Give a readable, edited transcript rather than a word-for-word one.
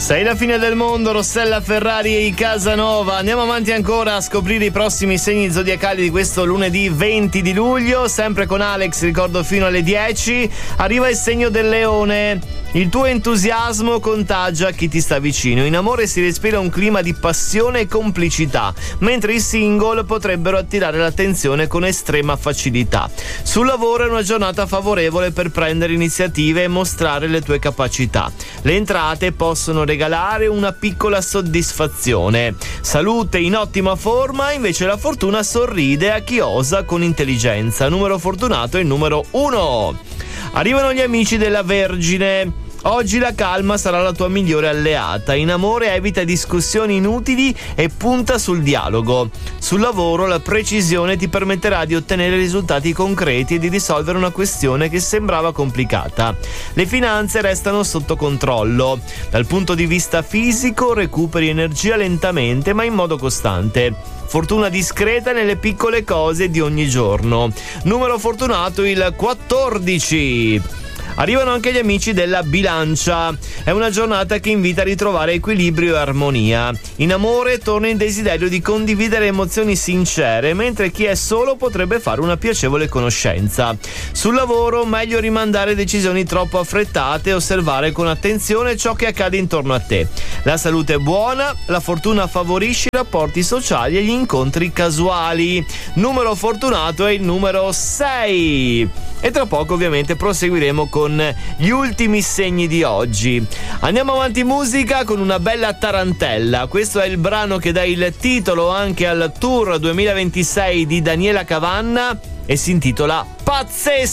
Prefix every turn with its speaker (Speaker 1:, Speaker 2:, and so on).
Speaker 1: Sei la fine del mondo, Rossella Ferrari e i Casanova. Andiamo avanti ancora a scoprire i prossimi segni zodiacali di questo lunedì 20 di luglio. Sempre con Alex, ricordo fino alle 10. Arriva il segno del Leone. Il tuo entusiasmo contagia chi ti sta vicino. In amore si respira un clima di passione e complicità, mentre i single potrebbero attirare l'attenzione con estrema facilità. Sul lavoro è una giornata favorevole per prendere iniziative e mostrare le tue capacità. Le entrate possono regalare una piccola soddisfazione. Salute in ottima forma, invece la fortuna sorride a chi osa con intelligenza. Numero fortunato è il numero 1. Arrivano gli amici della Vergine. Oggi la calma sarà la tua migliore alleata. In amore evita discussioni inutili e punta sul dialogo. Sul lavoro la precisione ti permetterà di ottenere risultati concreti e di risolvere una questione che sembrava complicata. Le finanze restano sotto controllo. Dal punto di vista fisico recuperi energia lentamente ma in modo costante. Fortuna discreta nelle piccole cose di ogni giorno. Numero fortunato il 14. Arrivano anche gli amici della Bilancia. È una giornata che invita a ritrovare equilibrio e armonia. In amore torna il desiderio di condividere emozioni sincere, mentre chi è solo potrebbe fare una piacevole conoscenza. Sul lavoro meglio rimandare decisioni troppo affrettate e osservare con attenzione ciò che accade intorno a te. La salute è buona, la fortuna favorisce i rapporti sociali e gli incontri casuali. Numero fortunato è il numero 6. E tra poco ovviamente proseguiremo con gli ultimi segni di oggi. Andiamo avanti musica con una bella tarantella. Questo è il brano che dà il titolo anche al tour 2026 di Daniela Cavanna e si intitola Pazzesco.